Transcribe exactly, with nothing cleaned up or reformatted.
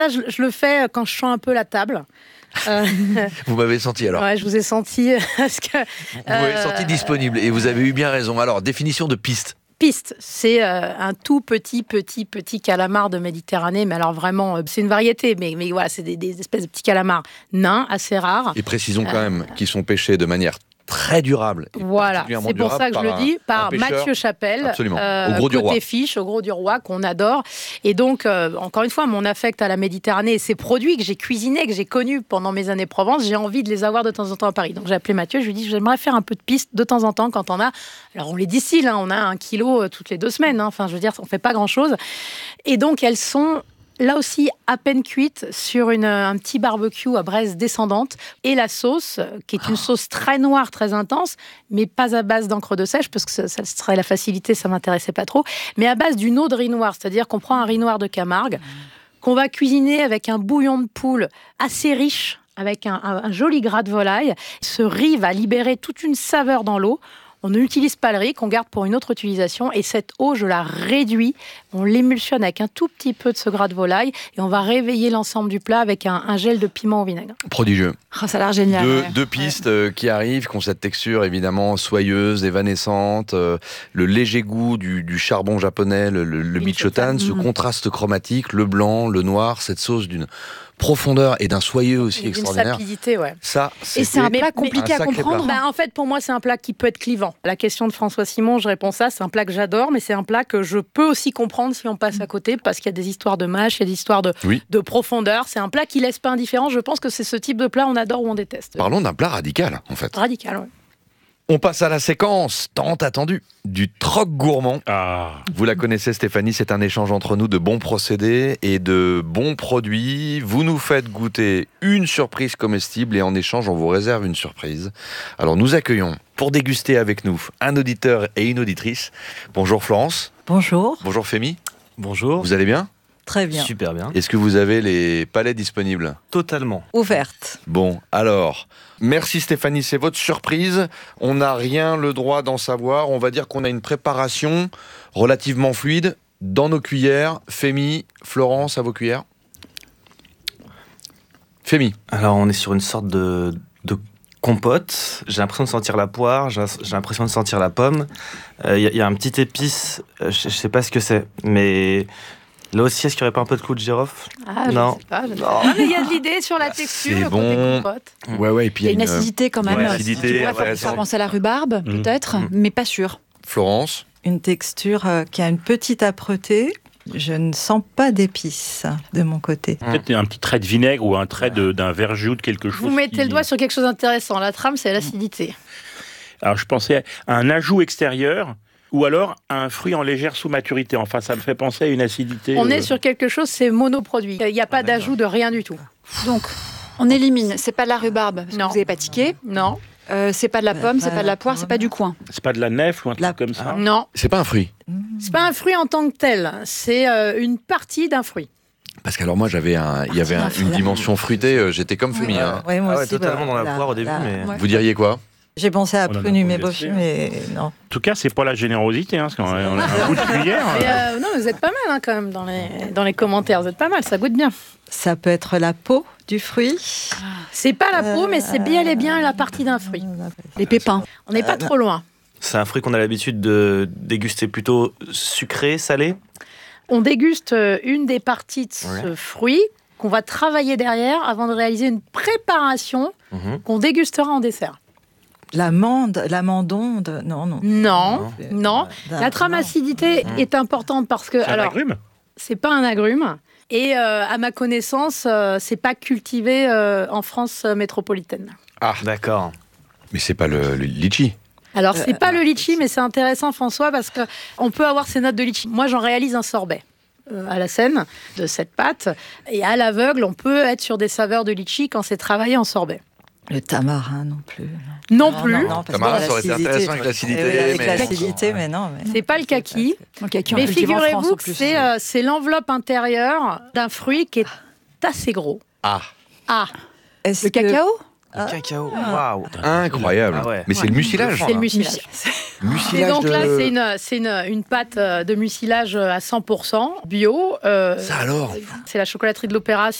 Ça, je, je le fais quand je sens un peu la table. Euh, vous m'avez senti alors. Ouais, je vous ai senti parce que. Euh, vous m'avez senti disponible et vous avez eu bien raison. Alors, définition de piste. Piste, c'est euh, un tout petit, petit, petit calamar de Méditerranée, mais alors vraiment, euh, c'est une variété, mais, mais voilà, c'est des, des espèces de petits calamars nains, assez rares. Et précisons quand euh, même qu'ils sont pêchés de manière très durable. Voilà, c'est pour ça que je le dis, par Mathieu Chapelle, absolument, euh, au Gros du Roi. Côté Fiche, au Gros du Roi, qu'on adore. Et donc, euh, encore une fois, mon affect à la Méditerranée et ces produits que j'ai cuisinés, que j'ai connus pendant mes années Provence, j'ai envie de les avoir de temps en temps à Paris. Donc j'ai appelé Mathieu, je lui ai dit, j'aimerais faire un peu de piste de temps en temps quand on a... Alors on les distille, hein, on a un kilo euh, toutes les deux semaines, hein, enfin je veux dire, on ne fait pas grand-chose. Et donc elles sont... Là aussi, à peine cuite sur une, un petit barbecue à braise descendante. Et la sauce, qui est une sauce très noire, très intense, mais pas à base d'encre de sèche, parce que ça, ça serait la facilité, ça ne m'intéressait pas trop, mais à base d'une eau de riz noir. C'est-à-dire qu'on prend un riz noir de Camargue, qu'on va cuisiner avec un bouillon de poule assez riche, avec un, un, un joli gras de volaille. Ce riz va libérer toute une saveur dans l'eau. On n'utilise pas le riz, qu'on garde pour une autre utilisation. Et cette eau, je la réduis. On l'émulsionne avec un tout petit peu de ce gras de volaille. Et on va réveiller l'ensemble du plat avec un, un gel de piment au vinaigre. Prodigieux. Oh, ça a l'air génial. Deux, ouais. deux pistes ouais. qui arrivent, qui ont cette texture évidemment soyeuse, évanescente. Euh, le léger goût du, du charbon japonais, le, le, le michotan, ce mmh. contraste chromatique, le blanc, le noir, cette sauce d'une profondeur et d'un soyeux aussi et extraordinaire. Une sapidité, ouais. Ça, et c'est un plat compliqué un à comprendre. Bah, en fait, pour moi, c'est un plat qui peut être clivant. La question de François Simon, je réponds ça. C'est un plat que j'adore, mais c'est un plat que je peux aussi comprendre si on passe à côté, parce qu'il y a des histoires de mâche, il y a des histoires de, oui. de profondeur. C'est un plat qui laisse pas indifférent. Je pense que c'est ce type de plat on adore ou on déteste. Parlons d'un plat radical, en fait. Radical, oui. On passe à la séquence tant attendue du troc gourmand. Ah. Vous la connaissez, Stéphanie, c'est un échange entre nous de bons procédés et de bons produits. Vous nous faites goûter une surprise comestible et en échange, on vous réserve une surprise. Alors nous accueillons pour déguster avec nous un auditeur et une auditrice. Bonjour Florence. Bonjour. Bonjour Fémi. Bonjour. Vous allez bien ? Très bien. Super bien. Est-ce que vous avez les palettes disponibles ? Totalement. Ouverte. Bon, alors, merci Stéphanie, c'est votre surprise. On n'a rien le droit d'en savoir. On va dire qu'on a une préparation relativement fluide dans nos cuillères. Fémi, Florence, à vos cuillères. Fémi. Alors, on est sur une sorte de, de compote. J'ai l'impression de sentir la poire, j'ai, j'ai l'impression de sentir la pomme. Il euh, y, y a un petit épice, euh, je ne sais pas ce que c'est, mais... Là aussi, est-ce qu'il n'y aurait pas un peu de clou de girofle ? Ah, non. Je sais pas. Je... Non. non, mais il y a de l'idée sur la texture, c'est le bon. côté compote. Ouais, ouais, et puis il y a une, une acidité quand même. Ouais, acidité, tu vois, ça pense à la rhubarbe, mmh. peut-être, mmh. mais pas sûr. Florence ? Une texture euh, qui a une petite âpreté. Je ne sens pas d'épices de mon côté. Peut-être un petit trait de vinaigre ou un trait de, d'un verjus ou de quelque chose. Vous mettez qui... le doigt sur quelque chose d'intéressant. La trame, c'est l'acidité. Alors, je pensais à un ajout extérieur. Ou alors un fruit en légère sous-maturité. Enfin, ça me fait penser à une acidité. On euh... est sur quelque chose, c'est monoproduit. Il n'y a pas ah, d'ajout de rien du tout. Donc, on élimine. C'est pas de la rhubarbe, parce non. que vous n'avez pas tiqué. Non. Euh, c'est pas de la pomme, c'est pas de la poire, c'est pas du coin. C'est pas de la nèfle ou un truc la... comme ça. Non. C'est pas un fruit. C'est pas un fruit en tant que tel. C'est euh, une partie d'un fruit. Parce qu'alors moi j'avais un, il y avait un, une dimension fruitée. Euh, j'étais comme Fémi. Ouais, hein. ouais, moi ah ouais, aussi, totalement bah, dans la, la poire au début. la... Mais... Ouais. Vous diriez quoi ? J'ai pensé à Prunu, mais Bossu, mais non. En tout cas, c'est pas la générosité, hein, parce qu'on a, on a un goût de cuillère. Mais euh, non, vous êtes pas mal hein, quand même dans les, dans les commentaires. Vous êtes pas mal, ça goûte bien. Ça peut être la peau du fruit. C'est pas la peau, euh, mais c'est bien et bien la partie d'un fruit. Les pépins. On n'est pas trop loin. C'est un fruit qu'on a l'habitude de déguster plutôt sucré, salé. On déguste une des parties de ce ouais. fruit qu'on va travailler derrière avant de réaliser une préparation mmh. qu'on dégustera en dessert. L'amande, l'amandonde, non, non. Non, non. La trame acidité mmh. est importante parce que... C'est alors, un agrume ? C'est pas un agrume. Et euh, à ma connaissance, euh, c'est pas cultivé euh, en France euh, métropolitaine. Ah, d'accord. Mais c'est pas le, le litchi. Alors, c'est euh, pas le litchi, mais c'est intéressant, François, parce qu'on peut avoir ces notes de litchi. Moi, j'en réalise un sorbet euh, à la Seine de cette pâte. Et à l'aveugle, on peut être sur des saveurs de litchi quand c'est travaillé en sorbet. Le tamarin non plus. Non, non plus. Non, non, tamarin, ça aurait été intéressant avec l'acidité. Oui, avec mais... l'acidité, mais non. Mais... C'est pas le kaki. Le kaki mais figurez-vous que c'est, euh, c'est l'enveloppe intérieure d'un fruit qui est assez gros. Ah. Ah. Est-ce le que... cacao ? Le cacao, waouh. Incroyable. Ah ouais. Mais c'est le mucilage. C'est le mucilage. Et Mucilage donc là, de... c'est une, c'est une, une pâte de mucilage à cent pour cent bio. Euh, Ça alors c'est la chocolaterie de l'Opéra.